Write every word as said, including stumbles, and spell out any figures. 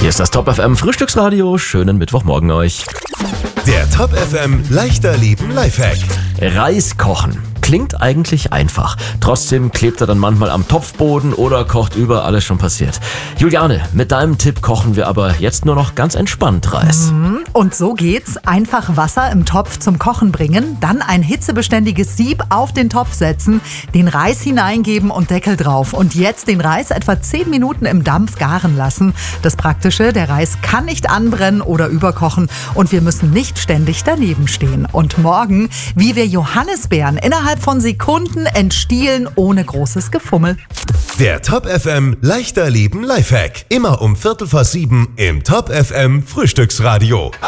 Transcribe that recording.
Hier ist das Top F M Frühstücksradio. Schönen Mittwochmorgen euch. Der Top F M Leichter Leben Lifehack. Reis kochen. Klingt eigentlich einfach. Trotzdem klebt er dann manchmal am Topfboden oder kocht über, alles schon passiert. Juliane, mit deinem Tipp kochen wir aber jetzt nur noch ganz entspannt Reis. Und so geht's. Einfach Wasser im Topf zum Kochen bringen, dann ein hitzebeständiges Sieb auf den Topf setzen, den Reis hineingeben und Deckel drauf. Und jetzt den Reis etwa zehn Minuten im Dampf garen lassen. Das Praktische, der Reis kann nicht anbrennen oder überkochen und wir müssen nicht ständig daneben stehen. Und morgen, wie wir Johannisbeeren innerhalb von Sekunden entstielen ohne großes Gefummel. Der Top F M Leichter Leben Lifehack. Immer um Viertel vor sieben im Top F M Frühstücksradio.